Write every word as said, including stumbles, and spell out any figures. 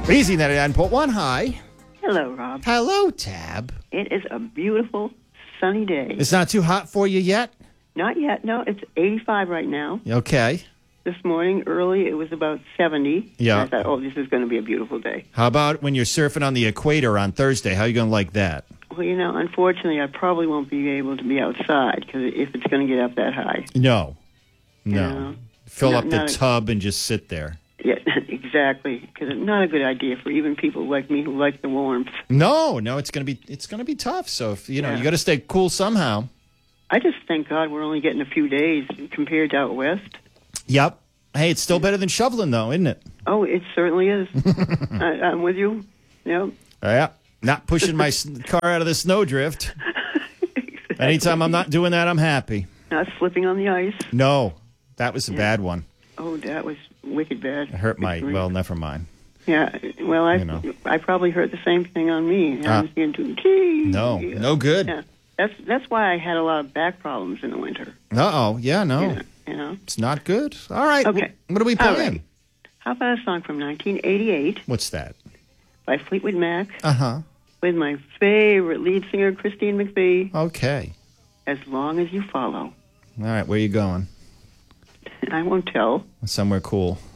Easy ninety-nine point one. Hi. Hello, Rob. Hello, Tab. It is a beautiful, sunny day. It's not too hot for you yet? Not yet. No, it's eighty-five right now. Okay. This morning, early, it was about seventy. Yeah. I thought, oh, this is going to be a beautiful day. How about when you're surfing on the equator on Thursday? How are you going to like that? Well, you know, unfortunately, I probably won't be able to be outside because if it's going to get up that high. No. No. Yeah. Fill No, up the not- tub and just sit there. Yeah, exactly. Because it's not a good idea for even people like me who like the warmth. No, no, it's gonna be it's gonna be tough. So if you know Yeah. you got to stay cool somehow. I just thank God we're only getting a few days compared to out west. Yep. Hey, it's still better than shoveling, though, isn't it? Oh, it certainly is. I, I'm with you. Yep. Yeah. Not pushing my s- car out of the snowdrift. Exactly. Anytime I'm not doing that, I'm happy. Not slipping on the ice. No, that was a bad one. Oh, that was wicked bad. It hurt my. Good grief. Well, never mind. Yeah, well, I You know. I probably heard the same thing on me. I Ah. was going to, gee. No, Yeah. no good. Yeah, that's that's why I had a lot of back problems in the winter. Uh oh. Yeah, no, Yeah, you know. it's not good. All right. Okay. wh- What are we All playing? right. How about a song from nineteen eighty-eight What's that? by Fleetwood Mac Uh huh. with my favorite lead singer, Christine McVie, Okay. As Long as You Follow. All right. Where you going? I won't tell. Somewhere cool.